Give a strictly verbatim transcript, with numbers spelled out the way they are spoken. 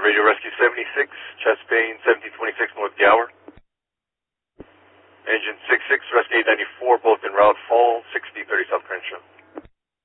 Radio Rescue seventy-six, chest pain seventeen twenty-six North Gower. Engine six six, Rescue eight ninety-four, both en route, fall sixty thirty South Crenshaw.